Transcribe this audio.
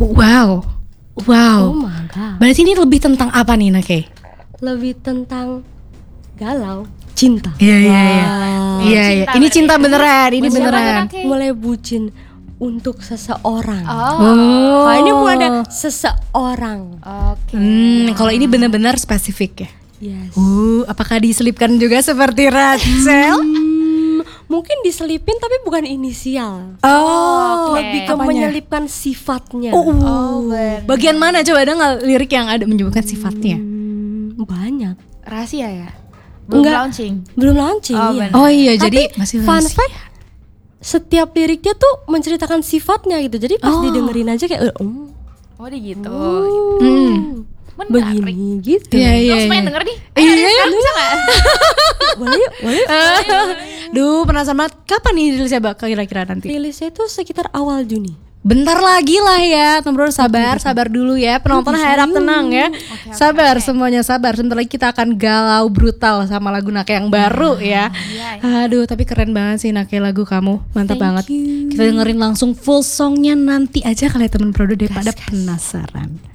Wow. Oh my god. Berarti ini lebih tentang apa nih Nake? Lebih tentang galau, cinta. Iya. Ini cinta beneran, ini beneran. Mulai bucin untuk seseorang. Oh. Nah, ini mulai ada seseorang. Oke. Kalau ini benar-benar spesifik ya. Yes. Apakah diselipkan juga seperti Rachel? Mungkin diselipin tapi bukan inisial. Oh, Lebih ke apanya? menyelipkan sifatnya. bener. Bagian mana coba, ada nggak lirik yang ada menyebutkan sifatnya? Banyak. Rahasia ya? Belum Enggak. launching. Belum launching. Oh, iya. benar. Oh iya, Tapi jadi masih fun rahasia. fact, setiap liriknya tuh menceritakan sifatnya gitu. Jadi pas didengerin aja kayak Oh dia gitu. begini gitu. Iya. Pengen denger nih. Iya. Bisa gak? Boleh yuk, boleh. Duh, penasaran banget. Kapan nih rilisnya kira-kira nanti? Rilisnya itu sekitar awal Juni. Bentar lagi lah ya, teman-teman, sabar dulu ya. Penonton harap tenang ya. Sabar semuanya, sabar. Sebentar lagi kita akan galau brutal sama lagu Nake yang baru ya. Aduh, tapi keren banget sih Nake, lagu kamu. Mantap banget. Kita dengerin langsung full songnya nanti aja kali ya teman Prodo daripada penasaran.